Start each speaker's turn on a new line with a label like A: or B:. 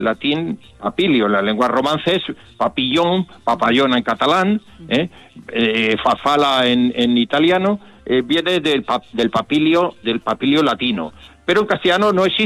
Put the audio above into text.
A: latín papilio, en la lengua romance es papillón, papayona en catalán, farfala en italiano, viene del papilio latino. Pero en castellano no existe